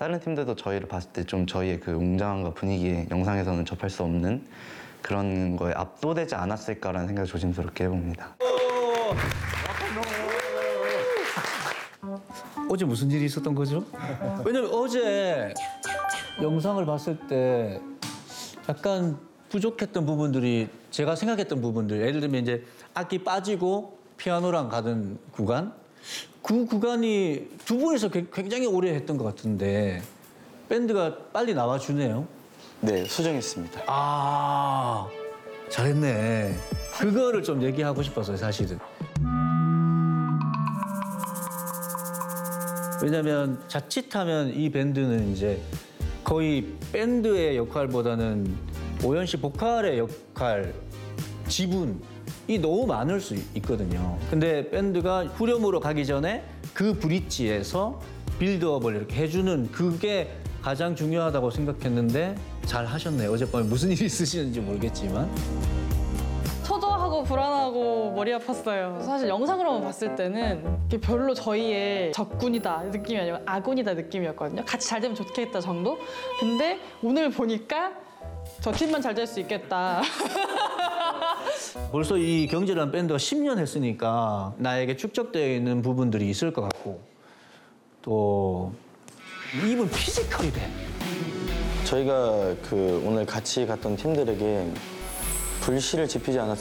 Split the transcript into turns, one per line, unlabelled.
다른 팀들도 저희를 봤을 때 좀 저희의 그 웅장함과 분위기에 영상에서는 접할 수 없는 그런 거에 압도되지 않았을까라는 생각을 조심스럽게 해봅니다.
어제 무슨 일이 있었던 거죠? 왜냐면 어제 영상을 봤을 때 약간 부족했던 부분들이 제가 생각했던 부분들, 예를 들면 이제 악기 빠지고 피아노랑 가던 구간, 그 구간이 두 분이서 굉장히 오래 했던 것 같은데 밴드가 빨리 나와주네요.
네, 수정했습니다.
아, 잘했네. 그거를 좀 얘기하고 싶었어요, 사실은. 왜냐면 자칫하면 이 밴드는 이제 거의 밴드의 역할보다는 오연 씨 보컬의 역할, 지분이 너무 많을 수 있거든요. 근데 밴드가 후렴으로 가기 전에 그 브릿지에서 빌드업을 이렇게 해주는 그게 가장 중요하다고 생각했는데 잘 하셨네요. 어젯밤에 무슨 일이 있으셨는지 모르겠지만.
초조하고 불안하고 머리 아팠어요. 사실 영상으로만 봤을 때는 이게 별로 저희의 적군이다 느낌이 아니고 아군이다 느낌이었거든요. 같이 잘 되면 좋겠다 정도? 근데 오늘 보니까 저 팀만 잘 될 수 있겠다.
벌써 이 경제라는 밴드가 10년 했으니까 나에게 축적되어 있는 부분들이 있을 것 같고 또 이분 피지컬이 돼.
저희가 그 오늘 같이 갔던 팀들에게 불씨를 지피지 않았